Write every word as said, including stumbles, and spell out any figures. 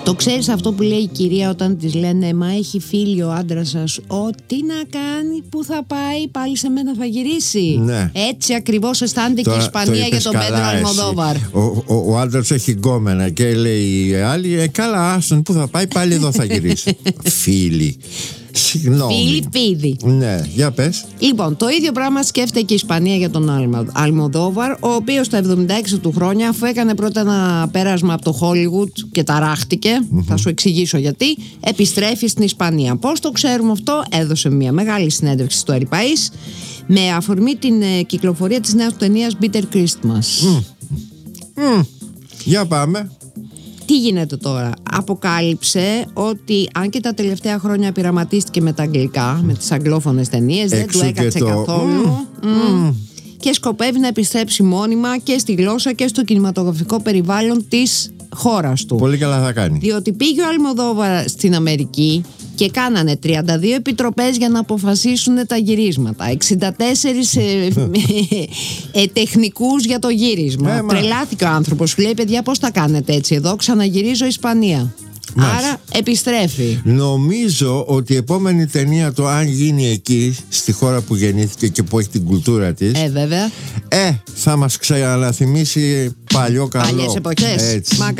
Το ξέρεις αυτό που λέει η κυρία όταν της λένε «Μα έχει φίλη ο άντρας σας, ό,τι να κάνει, που θα πάει, πάλι σε μένα θα γυρίσει». Ναι. Έτσι ακριβώς αισθάνεται και η Ισπανία για τον Πέντρο Αλμοδόβαρ. Ο, ο, ο άντρας έχει γκόμενα και λέει η άλλη «Ε, καλά, άστον, που θα πάει, πάλι εδώ θα γυρίσει». Φίλοι. Συγγνώμη. Φιλιππίδη. Ναι, για πες. Λοιπόν, το ίδιο πράγμα σκέφτεται και η Ισπανία για τον Αλμοδόβαρ, ο οποίος στα εβδομήντα έξι του χρόνια, αφού έκανε πρώτα ένα πέρασμα από το Χόλιγουτ και ταράχτηκε, mm-hmm. θα σου εξηγήσω γιατί, επιστρέφει στην Ισπανία. Πώς το ξέρουμε αυτό? Έδωσε μια μεγάλη συνέντευξη στο Eripaís με αφορμή την ε, κυκλοφορία της νέας του ταινίας Bitter Christmas. Mm. Mm. Για πάμε. Τι γίνεται τώρα? Αποκάλυψε ότι αν και τα τελευταία χρόνια πειραματίστηκε με τα αγγλικά, mm. με τις αγγλόφωνες ταινίες, δεν του έκατσε το... καθόλου mm. Mm. και σκοπεύει να επιστρέψει μόνιμα και στη γλώσσα και στο κινηματογραφικό περιβάλλον της χώρας του. Πολύ καλά θα κάνει. Διότι πήγε ο Αλμοδόβαρ στην Αμερική και κάνανε τριάντα δύο επιτροπές για να αποφασίσουν τα γυρίσματα, εξήντα τέσσερις ε, ε, τεχνικούς για το γύρισμα. Ε, Τρελάθηκε ο άνθρωπος, λέει παιδιά πώς τα κάνετε έτσι εδώ, ξαναγυρίζω Ισπανία. Μάλιστα. Άρα επιστρέφει. Νομίζω ότι η επόμενη ταινία, το αν γίνει εκεί, στη χώρα που γεννήθηκε και που έχει την κουλτούρα της, ε, βέβαια. ε, θα μας ξαναθυμίσει παλιό καλό. Παλιές εποχές. Έτσι.